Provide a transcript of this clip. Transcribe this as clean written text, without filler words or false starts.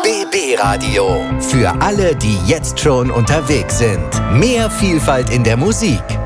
BB Radio. Für alle, die jetzt schon unterwegs sind. Mehr Vielfalt in der Musik.